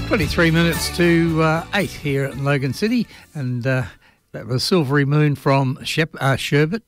23 minutes to 8 here at Logan City, and that was Silvery Moon from Sherbet,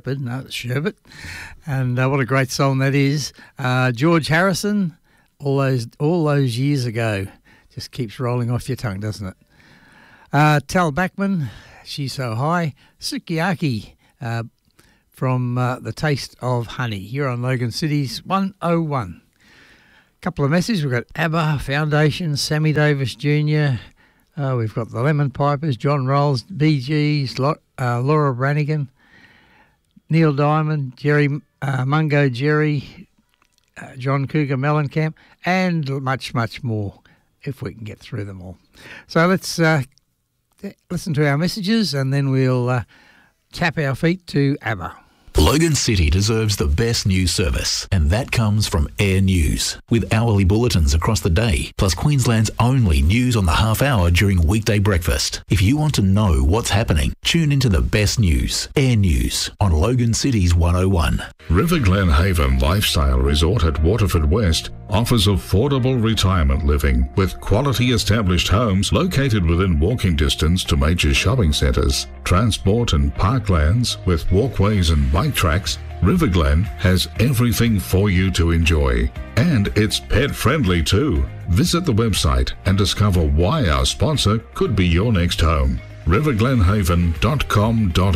and what a great song that is. George Harrison, all those years ago, just keeps rolling off your tongue, doesn't it? Tal Bachman, She's So High, Sukiyaki from The Taste of Honey here on Logan City's 101. Couple of messages. We've got ABBA Foundation, Sammy Davis Jr. We've got the Lemon Pipers, John Rolls, Bee Gees, Laura Branigan, Neil Diamond, Jerry Mungo Jerry, John Cougar Mellencamp, and much, much more if we can get through them all. So let's listen to our messages and then we'll tap our feet to ABBA. Logan City deserves the best news service, and that comes from Air News. With hourly bulletins across the day, plus Queensland's only news on the half hour during weekday breakfast. If you want to know what's happening, tune into the best news. Air News on Logan City's 101. River Glen Haven Lifestyle Resort at Waterford West offers affordable retirement living with quality established homes located within walking distance to major shopping centres, transport and parklands with walkways and bike tracks. River Glen has everything for you to enjoy. And it's pet friendly too. Visit the website and discover why our sponsor could be your next home.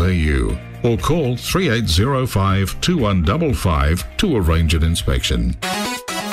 riverglenhaven.com.au or call 3805 2155 to arrange an inspection.